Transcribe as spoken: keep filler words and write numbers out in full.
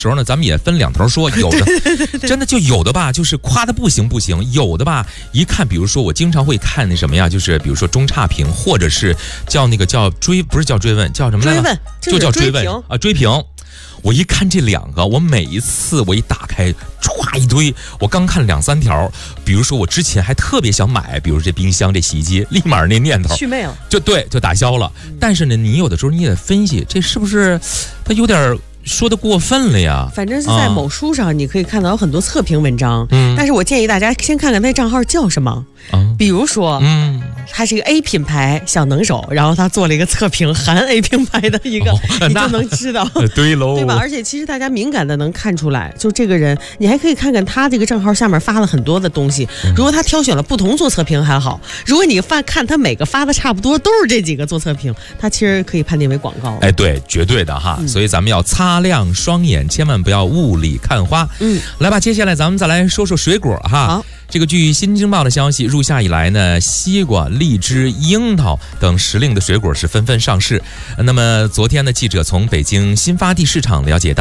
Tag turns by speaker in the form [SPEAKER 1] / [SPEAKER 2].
[SPEAKER 1] 时候呢，咱们也分两头说，有的真的就有的吧，就是夸的不行不行；有的吧，一看，比如说我经常会看那什么呀，就是比如说中差评，或者是叫那个叫追，不是叫追问，叫什么来着？
[SPEAKER 2] 追问
[SPEAKER 1] 就叫追问啊，追评。我一看这两个，我每一次我一打开，唰一堆，我刚看两三条，比如说我之前还特别想买，比如说这冰箱、这洗衣机，立马那念头
[SPEAKER 2] 祛魅了，
[SPEAKER 1] 就对，就打消了。嗯、但是呢，你有的时候你也得分析，这是不是它有点说的过分了呀？
[SPEAKER 2] 反正是在某书上，你可以看到有很多测评文章，
[SPEAKER 1] 嗯，
[SPEAKER 2] 但是我建议大家先看看那账号叫什么，嗯，比如说，嗯，它是一个 A 品牌小能手，然后他做了一个测评，含 A 品牌的一个，哦、你就能知道，
[SPEAKER 1] 对喽，
[SPEAKER 2] 对吧？而且其实大家敏感的能看出来，就这个人，你还可以看看他这个账号下面发了很多的东西，如果他挑选了不同做测评还好，如果你发看他每个发的差不多，都是这几个做测评，他其实可以判定为广告。
[SPEAKER 1] 哎，对，绝对的哈，嗯、所以咱们要擦亮双眼，千万不要雾里看花。嗯，来吧，接下来咱们再来说说水果哈。
[SPEAKER 2] 好，
[SPEAKER 1] 这个据新京报的消息，入夏以来呢，西瓜、荔枝、樱桃等时令的水果是纷纷上市。那么昨天呢，记者从北京新发地市场了解到。